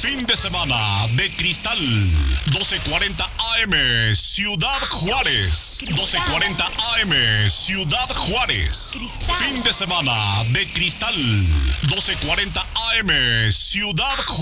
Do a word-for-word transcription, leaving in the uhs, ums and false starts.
Fin de semana de Cristal. doce cuarenta A M, Ciudad Juárez. Cristal. doce cuarenta A M, Ciudad Juárez. Cristal. Fin de semana de Cristal. doce cuarenta A M, Ciudad Juárez.